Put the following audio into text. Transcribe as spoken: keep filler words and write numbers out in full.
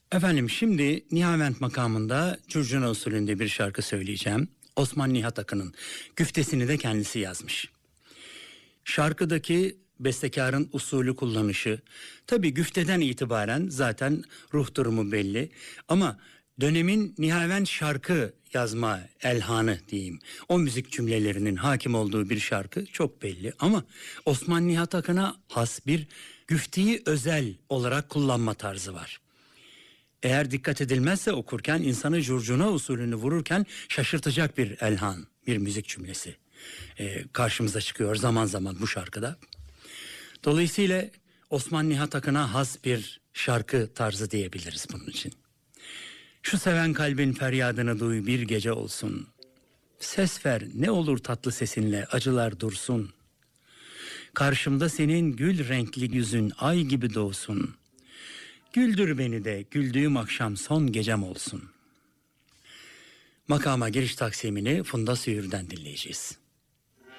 Efendim şimdi Nihavent makamında curcuna usulünde bir şarkı söyleyeceğim. Osman Nihat Akın'ın güftesini de kendisi yazmış. Şarkıdaki bestekarın usulü kullanışı, tabii güfteden itibaren zaten ruh durumu belli. Ama dönemin Nihavent şarkı yazma elhanı diyeyim, o müzik cümlelerinin hakim olduğu bir şarkı çok belli. Ama Osman Nihat Akın'a has bir güfteyi özel olarak kullanma tarzı var. Eğer dikkat edilmezse okurken insanı curcuna usulünü vururken şaşırtacak bir elhan, bir müzik cümlesi ee, karşımıza çıkıyor zaman zaman bu şarkıda. Dolayısıyla Osman Nihat Akın'a has bir şarkı tarzı diyebiliriz bunun için. Şu seven kalbin feryadını duy bir gece olsun. Ses ver ne olur tatlı sesinle acılar dursun. Karşımda senin gül renkli yüzün ay gibi doğsun. Güldür beni de güldüğüm akşam son gecem olsun. Makama giriş taksimini Funda Süyür'den dinleyeceğiz.